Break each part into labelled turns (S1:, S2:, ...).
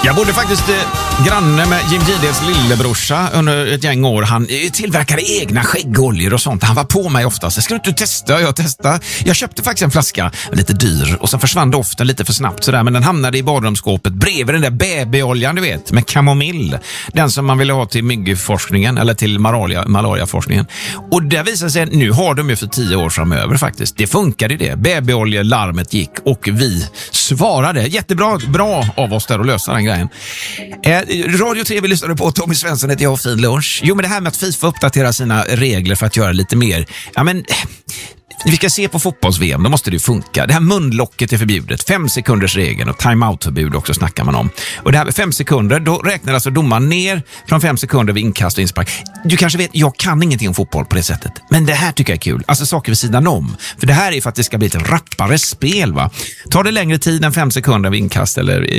S1: Jag bodde faktiskt granne med Jim Gidels lillebrorsa under ett gäng år. Han tillverkade egna skäggoljor och sånt. Han var på mig ofta. Så ska du inte testa? Jag testade. Jag köpte faktiskt en flaska, lite dyr. Och sen försvann doften lite för snabbt sådär. Men den hamnade i badrumsskåpet bredvid den där babyoljan, du vet, med kamomill. Den som man ville ha till myggforskningen eller till malariaforskningen. Och det visade sig, nu har de ju för 10 år framöver faktiskt. Det funkade det. Babyoljelarmet gick och vi svarade. Jättebra, bra av oss där att lösa den grejen. Radio 3 vi lyssnade på. Tommy Svensson heter jag och fin lunch. Jo, men det här med att FIFA uppdaterar sina regler för att göra lite mer. Ja, men vi ska se på fotbolls-VM, då måste det ju funka. Det här munlocket är förbjudet. 5 sekunders regeln och timeout-förbud också snackar man om. Och det här med 5 sekunder, då räknar alltså domaren ner från 5 sekunder vid inkast och inspark. Du kanske vet, jag kan ingenting om fotboll på det sättet. Men det här tycker jag är kul. Alltså saker vid sidan om. För det här är för att det ska bli ett rappare spel, va? Tar det längre tid än 5 sekunder vid inkast eller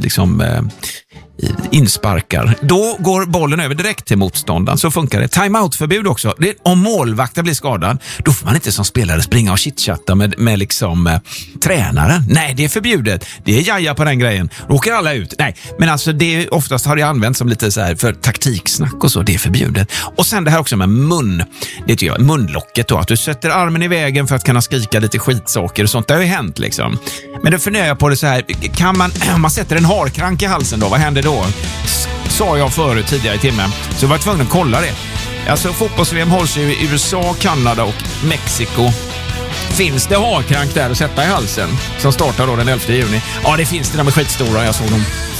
S1: insparkar, då går bollen över direkt till motståndaren. Så funkar det. Timeout-förbud också. Om målvakten blir skadad, då får man inte som spelare springa och chitchatta med tränaren. Nej, det är förbjudet. Det är jaja på den grejen. Då åker alla ut. Nej, men alltså det oftast har det använts som lite så här för taktiksnack och så. Det är förbjudet. Och sen det här också med det tycker jag, munlocket då. Att du sätter armen i vägen för att kunna skrika lite skitsaker och sånt. Det har ju hänt liksom. Men då funderar jag på det så här. Om man sätter en harkrank i halsen då, vad händer då? Sa jag förut tidigare i timmen. Så var jag tvungen att kolla det. Alltså fotbolls-VM hålls ju i USA, Kanada och Mexiko. Finns det harkrank där att sätta i halsen som startar då den 11 juni? Ja, det finns det, de är skitstora. Jag såg dem